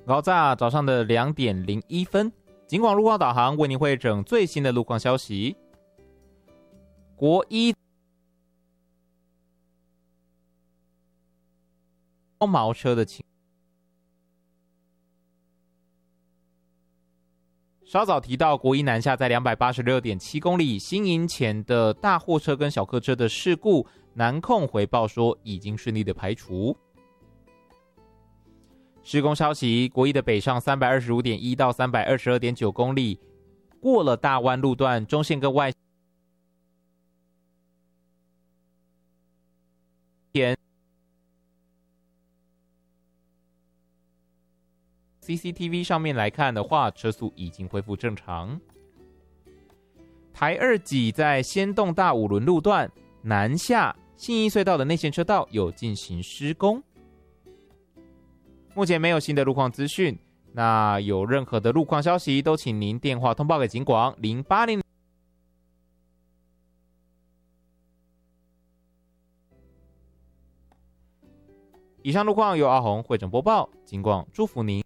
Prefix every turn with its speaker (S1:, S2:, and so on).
S1: 早上的2点01分，警广路况导航为您汇整最新的路况消息。国一毛车的情稍早提到，国一南下在 286.7 公里新营前的大货车跟小客车的事故，南控回报说已经顺利的排除。施工消息，国一的北上 325.1 到 322.9 公里，过了大湾路段，中线跟外线 CCTV 上面来看的话，车速已经恢复正常。台二己在先动大五轮路段南下信义隧道的内线车道有进行施工，目前没有新的路况资讯。那有任何的路况消息，都请您电话通报给警广080。以上路况由阿红汇整播报，警广祝福您。